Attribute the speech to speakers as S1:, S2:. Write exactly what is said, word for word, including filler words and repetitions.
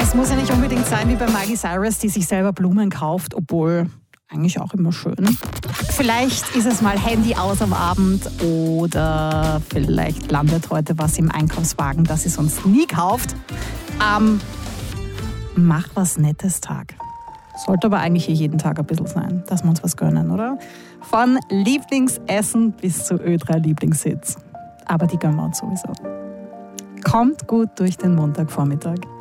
S1: Es muss ja nicht unbedingt sein wie bei Miley Cyrus, die sich selber Blumen kauft, obwohl eigentlich auch immer schön. Vielleicht ist es mal Handy aus am Abend oder vielleicht landet heute was im Einkaufswagen, das sie sonst nie kauft. Ähm, mach was Nettes Tag. Sollte aber eigentlich hier jeden Tag ein bisschen sein, dass wir uns was gönnen, oder? Von Lieblingsessen bis zu Ö drei Lieblingshits. Aber die gönnen wir uns sowieso. Kommt gut durch den Montagvormittag.